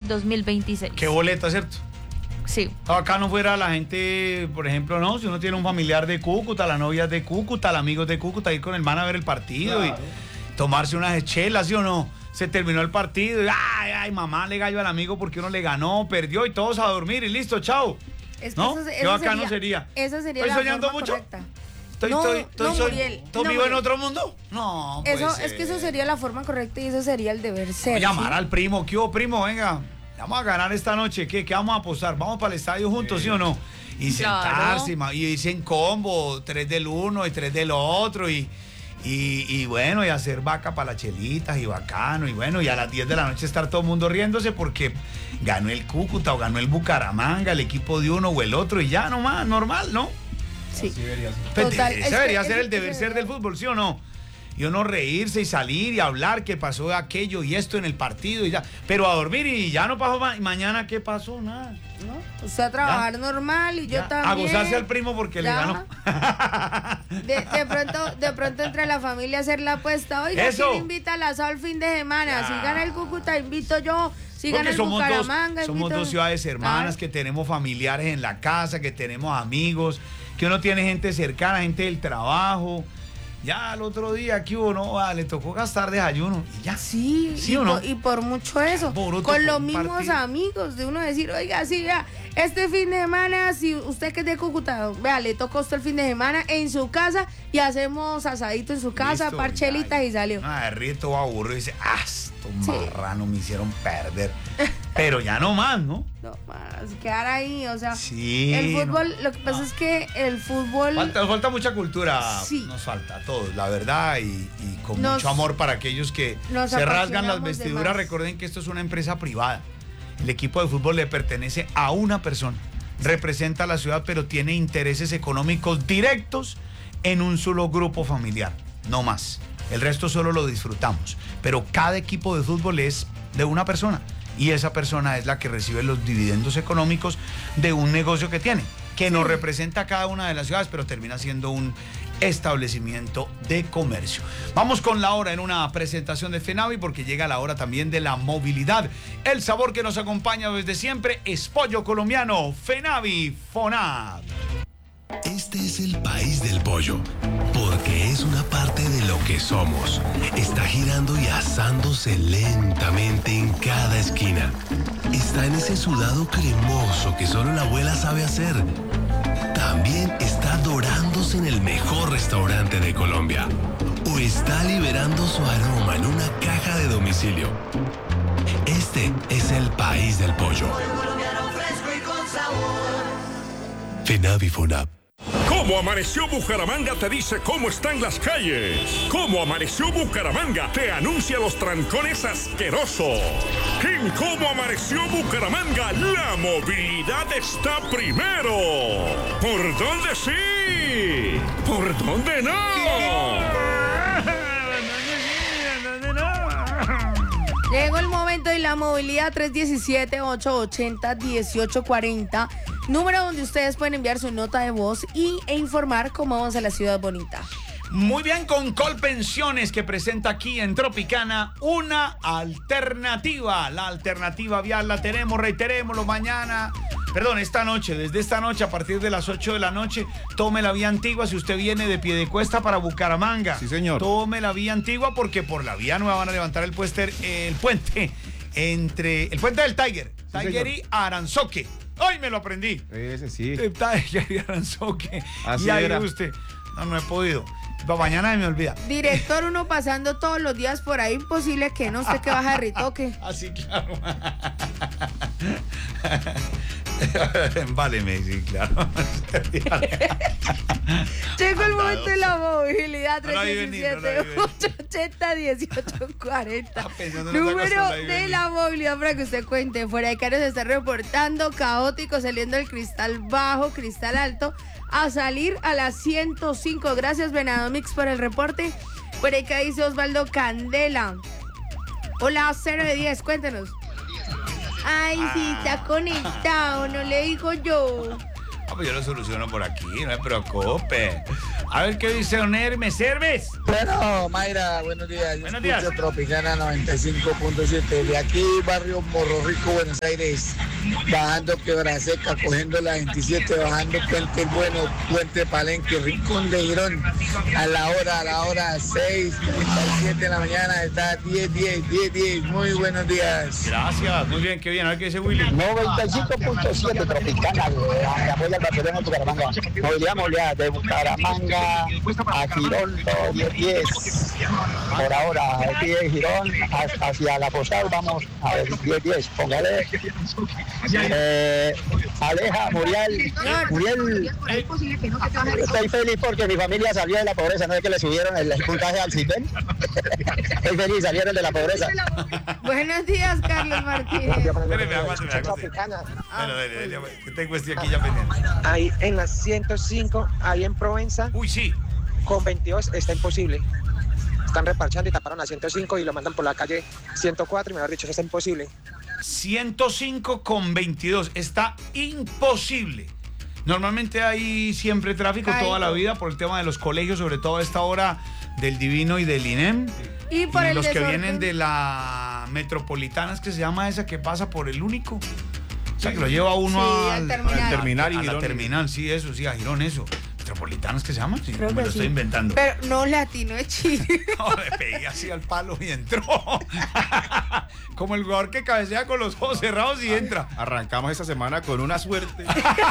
2026. Qué boleta, ¿cierto? Sí. Acá no fuera la gente, por ejemplo, no, si uno tiene un familiar de Cúcuta, la novia es de Cúcuta, el amigo es de Cúcuta, ir con el man a ver el partido y tomarse unas chelas, ¿sí o no? Se terminó el partido y ay, mamá le gallo al amigo porque uno le ganó, perdió y todos a dormir y listo, chao. Es que ¿No? eso Qué bacano sería. Esa sería ¿Estoy la soñando forma mucho? correcta. ¿Estoy vivo en Muriel. otro mundo? No, Eso, pues, es que eso sería la forma correcta y eso sería el deber ser. llamar ¿sí? al primo, ¿qué hubo, primo? Venga, vamos a ganar esta noche, ¿qué vamos a apostar? ¿Vamos para el estadio juntos, sí o no? Y sentarse, y irse en combo, 3 del uno y 3 del otro, y bueno, y hacer vaca para las chelitas y bacano, y bueno, y a las 10 de la noche estar todo el mundo riéndose porque ganó el Cúcuta o ganó el Bucaramanga, el equipo de uno o el otro, y ya nomás, normal, ¿no? Sí. Total, ese debería ser el deber ser del fútbol, ¿sí o no? Y uno reírse y salir y hablar que pasó aquello y esto en el partido y ya. Pero a dormir y ya no pasó mañana, ¿qué pasó? Nada. ¿No? Usted a trabajar normal y yo también. A gozarse al primo porque le ganó. De pronto entre la familia a hacer la apuesta. Oiga, ¿quién invita al asado el fin de semana? Si gana el Cúcuta, invito yo. Si gana el Bucaramanga, somos dos ciudades hermanas que tenemos familiares en la casa, que tenemos amigos, que uno tiene gente cercana, gente del trabajo. Ya el otro día aquí uno le tocó gastar desayuno y ya. Sí, ¿sí o no? Y por mucho eso. Con los mismos amigos, de uno decir, oiga, sí, vea, este fin de semana, si usted que es de Cúcuta, vea, le tocó usted el fin de semana en su casa y hacemos asadito en su casa, listo, parchelitas y salió. Rito aburrido y dice, estos marranos me hicieron perder. Pero ya no más, ¿no? No más, quedar ahí, o sea, sí, el fútbol, lo que pasa es que el fútbol... Nos falta mucha cultura, sí. Nos falta a todos, la verdad, y con mucho amor para aquellos que se rasgan las vestiduras. Recuerden que esto es una empresa privada. El equipo de fútbol le pertenece a una persona, representa a la ciudad, pero tiene intereses económicos directos en un solo grupo familiar, no más. El resto solo lo disfrutamos, pero cada equipo de fútbol es de una persona. Y esa persona es la que recibe los dividendos económicos de un negocio que tiene, que nos representa a cada una de las ciudades, pero termina siendo un establecimiento de comercio. Vamos con la hora en una presentación de FENAVI, porque llega la hora también de la movilidad. El sabor que nos acompaña desde siempre es pollo colombiano, FENAVI FONAV. Este es el país del pollo, porque es una parte de lo que somos. Está girando y asándose lentamente en cada esquina. Está en ese sudado cremoso que solo la abuela sabe hacer. También está dorándose en el mejor restaurante de Colombia. O está liberando su aroma en una caja de domicilio. Este es el país del pollo. FENAVI FONAV. ¿Cómo amaneció Bucaramanga? Te dice cómo están las calles. ¿Cómo amaneció Bucaramanga? Te anuncia los trancones asquerosos. En ¿Cómo amaneció Bucaramanga? La movilidad está primero. ¿Por dónde sí? ¿Por dónde no? Llegó el momento de la movilidad. 317-880-1840, número donde ustedes pueden enviar su nota de voz e informar cómo vamos a la ciudad bonita. Muy bien, con Colpensiones, que presenta aquí en Tropicana una alternativa. La alternativa vial la tenemos, reiterémoslo, esta noche, desde esta noche a partir de las 8 de la noche, tome la vía Antigua si usted viene de Piedecuesta para Bucaramanga. Sí, señor. Tome la vía Antigua porque por la vía nueva van a levantar el puente entre el puente del Tiger y Aranzoque. ¡Ay, me lo aprendí! Ese sí. Tiger y Aranzoque. Así y ahí era. usted. No he podido. Mañana me olvida. Director, uno pasando todos los días por ahí, imposible que no usted que baja de Ritoque. Así, claro. Váleme, sí, claro. Llegó el momento de la movilidad. 317-880-1840. Número de la movilidad para que usted cuente. Fuera de Caro se está reportando caótico, saliendo el cristal bajo, cristal alto, a salir a las 105. Gracias, Venado Mix, por el reporte. Por acá dice Osvaldo Candela. Hola, 0 de 10, cuéntenos. Ay, sí, está conectado, no le digo yo. Pues yo lo soluciono por aquí, no me preocupe. A ver qué dice Oner, ¿me sirves? Bueno, Mayra, buenos días. Buenos días. Tropicana 95.7. De aquí, barrio Morro Rico, Buenos Aires. Bajando Quebra Seca, cogiendo la 27, bajando Puente Bueno, Puente Palenque, Rincón de Girón. A la hora 6:37 de la mañana, está 10:10. Muy buenos días. Gracias, muy bien, qué bien. A ver qué dice Willy. 95.7 Tropicana, apoya al Barcelona de Bucaramanga. Movilidad de Bucaramanga a Girón, 10:10. Por ahora, aquí de Girón hacia la postal, vamos a ver, 10:10. Póngale. Aleja, Muriel, estoy feliz porque mi familia salió de la pobreza, no es que le subieron el puntaje al CITEN. Estoy feliz, salieron de la pobreza. Buenos días, Carlos Martínez. Espéreme, aguante. Bueno, que tengo este aquí ya pendiente. Ahí en la 105, ahí en Provenza. Uy, sí. Con 22 está imposible. Están reparchando y taparon la 105 y lo mandan por la calle 104 y mejor dicho, eso está imposible. 105 con 22, está imposible. Normalmente hay siempre tráfico toda la vida por el tema de los colegios, sobre todo a esta hora del Divino y del INEM. Y por el los desorden. Que vienen de la metropolitana, es que se llama esa que pasa por el único. O sea, que lo lleva uno al terminal. A la terminal, sí, eso, sí, a Girón, eso. ¿Metropolitanas que se llama? Sí, me lo estoy inventando. Pero no latino es Chile. No, le pegué así al palo y entró. Como el jugador que cabecea con los ojos cerrados y entra. Arrancamos esta semana con una suerte.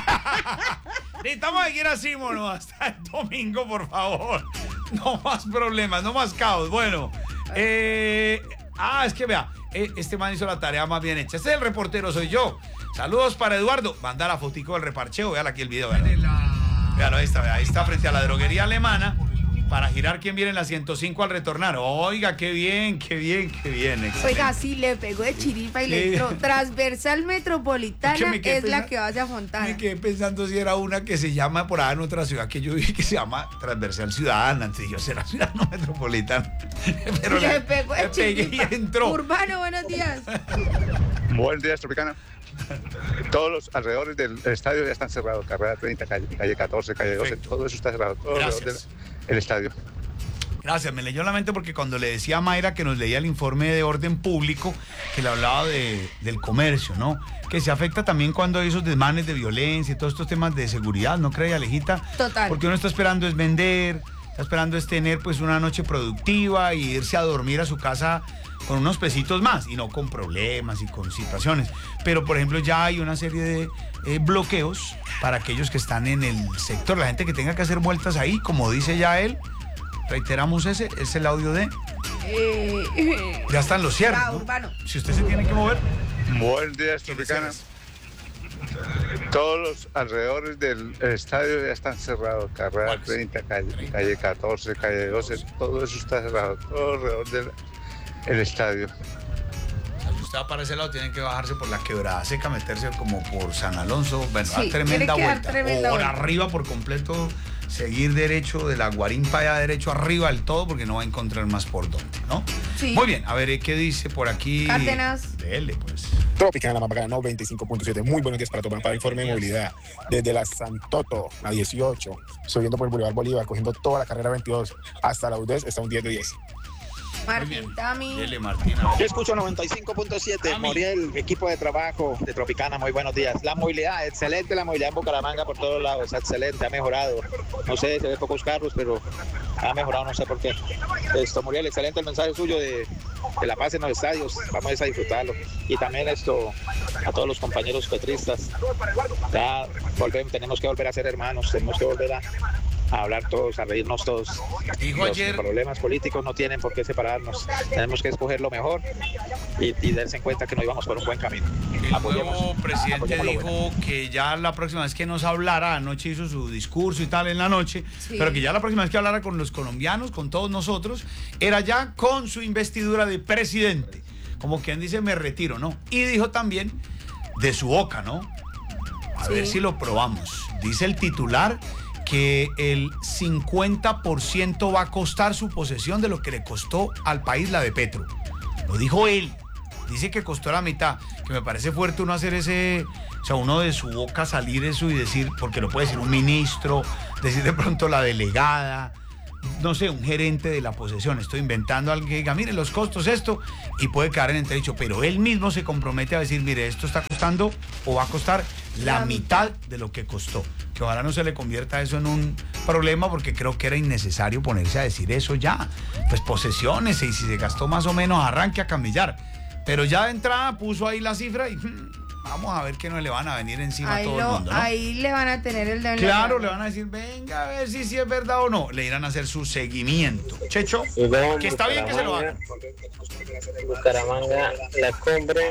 Necesitamos seguir así, mono, hasta el domingo, por favor. No más problemas, no más caos. Bueno, es que vea, este man hizo la tarea más bien hecha. Este es el reportero, soy yo. Saludos para Eduardo. Manda la fotico del reparcheo, véala aquí el video. Véalo, ahí está frente a la droguería alemana para girar quien viene en la 105 al retornar. Oiga, qué bien. Excelente. Oiga, sí, le pegó de chiripa y le entró. Transversal Metropolitana es la que va hacia Fontana. Me quedé pensando si era una que se llama por ahí en otra ciudad que yo vi que se llama Transversal Ciudadana. Antes yo será Ciudad no Metropolitana. Pero le pegó de chiripa. Y entró. Urbano, buenos días. Buenos días, Tropicana. Todos los alrededores del estadio ya están cerrados. Carrera 30, calle 14, calle 12, todo eso está cerrado. Todo alrededor del estadio. Gracias, me leyó la mente porque cuando le decía a Mayra que nos leía el informe de orden público, que le hablaba del comercio, ¿no? Que se afecta también cuando hay esos desmanes de violencia y todos estos temas de seguridad, ¿no cree, Alejita? Total. Porque uno está esperando es vender, está esperando es tener pues una noche productiva y irse a dormir a su casa con unos pesitos más y no con problemas y con situaciones. Pero, por ejemplo, ya hay una serie de bloqueos para aquellos que están en el sector. La gente que tenga que hacer vueltas ahí, como dice ya él, reiteramos es el audio de... ya están los cierres, ¿no? Urbano. Si usted se tiene que mover... Buenos días, Tropicana. Todos los alrededores del estadio ya están cerrados. Carrera 30, calle 14, calle 12, todo eso está cerrado. Todo alrededor del estadio. Si usted va para ese lado, tiene que bajarse por la Quebrada Seca, meterse como por San Alonso, bueno, sí, tremenda vuelta. Tremenda por vuelta. Arriba por completo, seguir derecho de la Guarín allá derecho arriba del todo, porque no va a encontrar más por dónde, ¿no? Sí. Muy bien, a ver, ¿qué dice por aquí? Cárdenas. Dele, pues. Tropicana, más bacana, 95.7. Muy buenos días para tomar para informe de movilidad. Desde la Santoto, la 18, subiendo por el Boulevard Bolívar, cogiendo toda la carrera 22 hasta la UDES, está un 10/10. Martín Tami. Dele, Martín. Yo escucho 95.7, Moriel, equipo de trabajo de Tropicana, muy buenos días. La movilidad, excelente la movilidad en Bucaramanga por todos lados, excelente, ha mejorado. No sé, se ve pocos carros, pero ha mejorado, no sé por qué. Moriel, excelente el mensaje suyo de la paz en los estadios, vamos a disfrutarlo. Y también a todos los compañeros petristas, ya tenemos que volver a ser hermanos, tenemos que volver a hablar todos, a reírnos todos. Dijo ayer, los problemas políticos no tienen por qué separarnos, tenemos que escoger lo mejor y darse en cuenta que no íbamos por un buen camino. El nuevo presidente dijo que ya la próxima vez que nos hablara, anoche hizo su discurso y tal en la noche, sí, pero que ya la próxima vez que hablara con los colombianos, con todos nosotros, era ya con su investidura de presidente. Como quien dice, me retiro, ¿no? Y dijo también de su boca, ¿no? A ver si lo probamos. Dice el titular que el 50% va a costar su posesión de lo que le costó al país la de Petro. Lo dijo él. Dice que costó la mitad, que me parece fuerte uno hacer uno de su boca salir eso y decir, porque lo puede decir un ministro, decir de pronto la delegada, no sé, un gerente de la posesión. Estoy inventando a alguien que diga, mire, los costos esto, y puede caer en entredicho, pero él mismo se compromete a decir, mire, esto está costando o va a costar la mitad de lo que costó. Que ojalá no se le convierta eso en un problema, porque creo que era innecesario ponerse a decir eso ya. Pues posesiones, y si se gastó más o menos, arranque a cambillar. Pero ya de entrada puso ahí la cifra y vamos a ver que no le van a venir encima a todo el mundo, ¿no? Ahí le van a tener el deber. Claro, le van a decir, venga a ver si es verdad o no. Le irán a hacer su seguimiento. Checho, que está bien que se lo hagan. Bucaramanga, la cumbre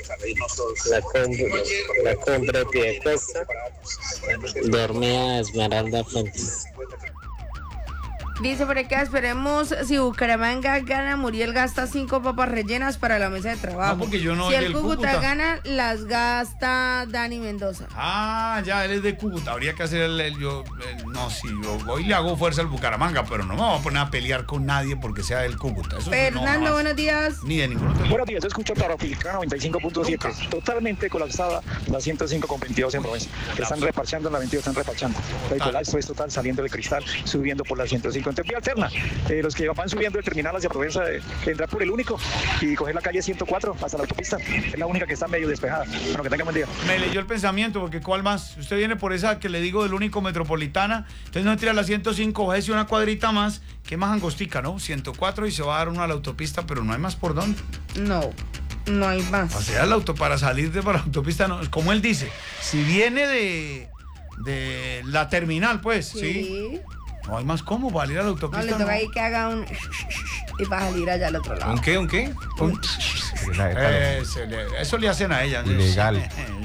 Piedecuesta, dormía Esmeralda Fuentes. Dice por acá, esperemos si Bucaramanga gana, Muriel gasta 5 papas rellenas para la mesa de trabajo. No, porque yo no si soy el del Cúcuta gana, las gasta Dani Mendoza. Ah, ya, él es de Cúcuta. Habría que hacer yo hoy le hago fuerza al Bucaramanga, pero no me voy a poner a pelear con nadie porque sea del Cúcuta. Eso Fernando, no, buenos días. Ni de ninguno. Buenos días, yo escucho Tropicana 95.7. Totalmente colapsada la 105.22 en Provenza. Están reparchando en la 22, están reparchando. El colapso es total, saliendo de Cristal, subiendo por la 105. Entonces, vía alterna. Los que van subiendo el terminal hacia Provenza, entrar por el único y coger la calle 104 hasta la autopista. Es la única que está medio despejada. Bueno, que tenga buen día. Me leyó el pensamiento, porque ¿cuál más? Usted viene por esa que le digo del único metropolitana, entonces no tira la 105, bájese una cuadrita más, que más angostica, ¿no? 104 y se va a dar uno a la autopista, pero no hay más por dónde. No hay más. O sea, para salir de por la autopista, no, como él dice, si viene de la terminal, pues, ¿sí? No hay más cómo para ir a la autopista. No, le toca ahí que haga un y para salir allá al otro lado. ¿Un qué? Eso le hacen a ella. Ilegal.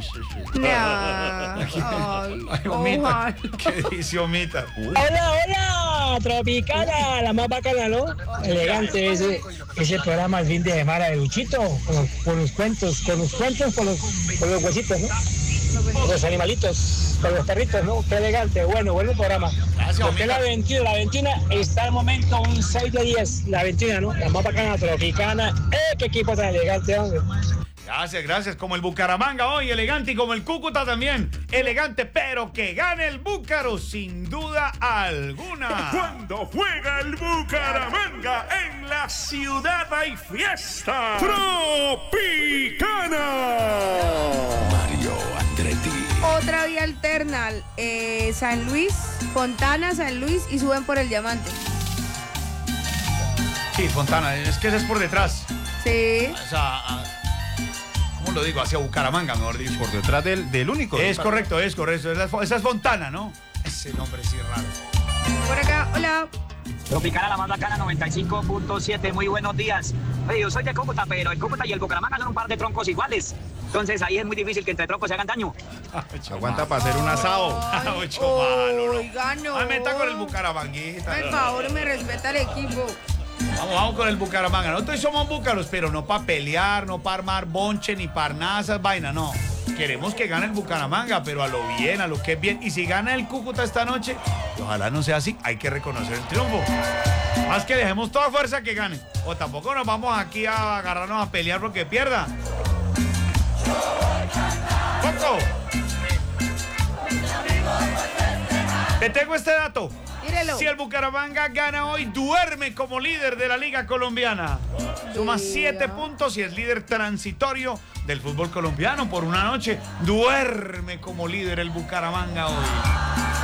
¿Qué dice Omita? Hola, Tropicana, la más bacana, ¿no? Elegante ese programa el fin de semana de Luchito, con los cuentos, por los huesitos, ¿no? Los animalitos, con los perritos, ¿no? Qué elegante, buen programa. Gracias, porque la 21 está al momento un 6 de 10, la 21, ¿no? La más bacana, Tropicana. ¡Qué equipo tan elegante, hombre! Gracias. Como el Bucaramanga hoy, elegante, y como el Cúcuta también, elegante, pero que gane el Búcaro, sin duda alguna. Cuando juega el Bucaramanga, en la ciudad hay fiesta. Tropicana. Mario Andretti. Otra vía alterna, San Luis, Fontana, San Luis, y suben por el Diamante. Sí, Fontana, es que ese es por detrás. Sí. O sea, ¿cómo lo digo? Hacia Bucaramanga, mejor dicho. Por detrás del único. Es correcto. Esa es Fontana, ¿no? Ese nombre sí es raro. Por acá, hola. Tropicana, la más bacana, 95.7, muy buenos días. Oye, yo soy de Cúcuta, pero el Cúcuta y el Bucaramanga son un par de troncos iguales. Entonces ahí es muy difícil que entre troncos se hagan daño. Aguanta para hacer un asado. Meta con el Bucaramanguita. Por favor, me respeta el equipo. Vamos con el Bucaramanga. Nosotros somos búcaros, pero no para pelear, no para armar bonche, ni para nada esas vainas, no. Queremos que gane el Bucaramanga, pero a lo bien, a lo que es bien. Y si gana el Cúcuta esta noche, ojalá no sea así, hay que reconocer el triunfo. Más que dejemos toda fuerza que gane. O tampoco nos vamos aquí a agarrarnos a pelear porque pierda. ¡Poco! Te tengo este dato. Tírelo. Si el Bucaramanga gana hoy, duerme como líder de la Liga Colombiana. Suma 7 puntos y es líder transitorio del fútbol colombiano por una noche. Duerme como líder el Bucaramanga hoy.